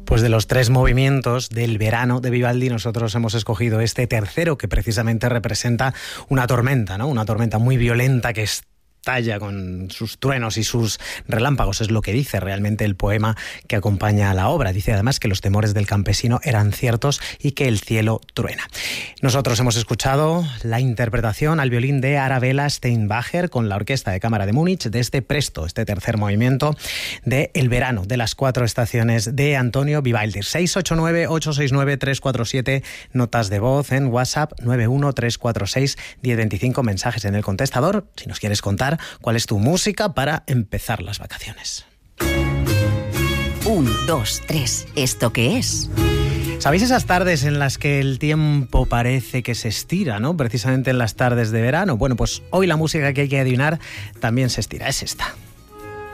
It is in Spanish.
Pues de los 3 movimientos del verano de Vivaldi, nosotros hemos escogido este tercero, que precisamente representa una tormenta, ¿no? Una tormenta muy violenta que estalla con sus truenos y sus relámpagos. Es lo que dice realmente el poema que acompaña a la obra. Dice además que los temores del campesino eran ciertos y que el cielo truena. Nosotros hemos escuchado la interpretación al violín de Arabella Steinbacher con la Orquesta de Cámara de Múnich de este Presto, este tercer movimiento de El verano de las 4 estaciones de Antonio Vivaldi. 689-869-347, notas de voz en WhatsApp 913461025, mensajes en el contestador si nos quieres contar cuál es tu música para empezar las vacaciones. 1, 2, 3. ¿Esto qué es? ¿Sabéis esas tardes en las que el tiempo parece que se estira, ¿no? Precisamente en las tardes de verano. Bueno, pues hoy la música que hay que adivinar también se estira. Es esta.